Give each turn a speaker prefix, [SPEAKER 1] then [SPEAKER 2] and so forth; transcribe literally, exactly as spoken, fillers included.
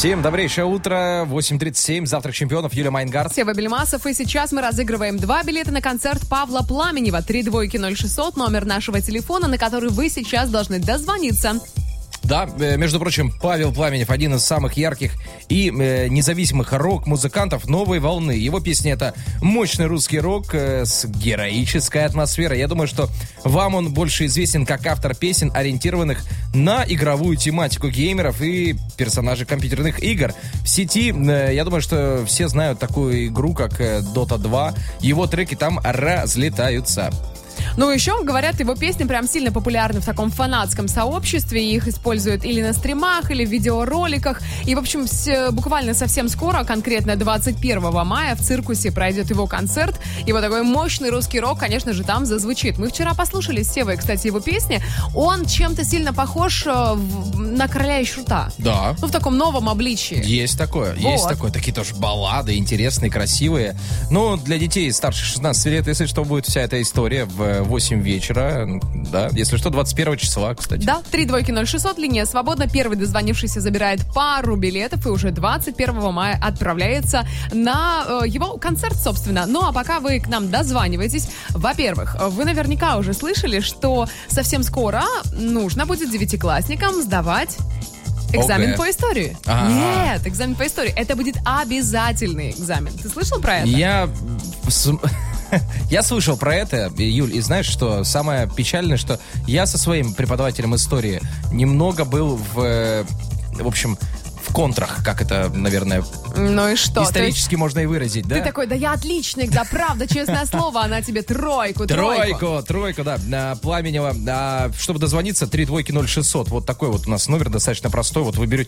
[SPEAKER 1] Всем добрейшее утро. восемь тридцать семь. Завтрак чемпионов. Юлия Майнгард.
[SPEAKER 2] Сева Бельмасов. И сейчас мы разыгрываем два билета на концерт Павла Пламенева. три двойки ноль шестьсот. Номер нашего телефона, на который вы сейчас должны дозвониться.
[SPEAKER 1] Да, между прочим, Павел Пламенев один из самых ярких и э, независимых рок-музыкантов новой волны. Его песни — это мощный русский рок э, с героической атмосферой. Я думаю, что вам он больше известен как автор песен, ориентированных на игровую тематику геймеров и персонажей компьютерных игр. В сети, э, я думаю, что все знают такую игру, как э, Дота два. Его треки там разлетаются.
[SPEAKER 2] Ну, еще, говорят, его песни прям сильно популярны в таком фанатском сообществе. Их используют или на стримах, или в видеороликах. И, в общем, с, буквально совсем скоро, конкретно двадцать первого мая, в Циркусе пройдет его концерт. И вот такой мощный русский рок, конечно же, там зазвучит. Мы вчера послушали с Севой, кстати, его песни. Он чем-то сильно похож в, на Короля и Шута.
[SPEAKER 1] Да.
[SPEAKER 2] Ну, в таком новом обличии.
[SPEAKER 1] Есть такое, вот. Есть такое. Такие тоже баллады интересные, красивые. Но для детей старше шестнадцати лет, если что, будет вся эта история в восемь вечера, да, если что, двадцать первого числа, кстати.
[SPEAKER 2] Да, три двойки ноль шестьсот, линия свободна. Первый дозвонившийся забирает пару билетов и уже двадцать первого мая отправляется на э, его концерт, собственно. Ну, а пока вы к нам дозваниваетесь, во-первых, вы наверняка уже слышали, что совсем скоро нужно будет девятиклассникам сдавать экзамен
[SPEAKER 1] ОГЭ.
[SPEAKER 2] По истории.
[SPEAKER 1] А-а-а.
[SPEAKER 2] Нет, экзамен по истории. Это будет обязательный экзамен. Ты слышал про это?
[SPEAKER 1] Я... Я слышал про это, Юль, и знаешь, что самое печальное, что я со своим преподавателем истории немного был в, в общем, в контрах, как это, наверное,
[SPEAKER 2] ну и что?
[SPEAKER 1] исторически есть, можно и выразить, да?
[SPEAKER 2] Ты такой, да я отличник, да правда, честное слово, она тебе тройку, тройку.
[SPEAKER 1] Тройку, тройку, да, Пламенева. Чтобы дозвониться, три двойки ноль шестьсот, вот такой вот у нас номер достаточно простой, вот вы берете